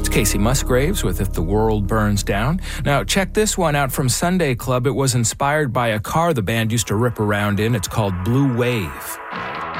It's Casey Musgraves with If the World Burns Down. Now, check this one out from Sunday Club. It was inspired by a car the band used to rip around in. It's called Blue Wave.